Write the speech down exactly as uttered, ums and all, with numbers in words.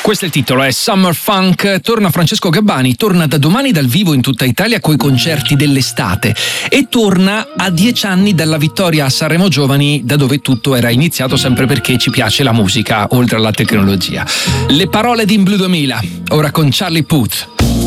Questo è il titolo, è Summer Funk. Torna Francesco Gabbani, torna da domani dal vivo in tutta Italia coi concerti dell'estate e torna a dieci anni dalla vittoria a Sanremo Giovani, da dove tutto era iniziato, sempre perché ci piace la musica oltre alla tecnologia. Le parole di In Blue duemila, ora con Charlie Puth.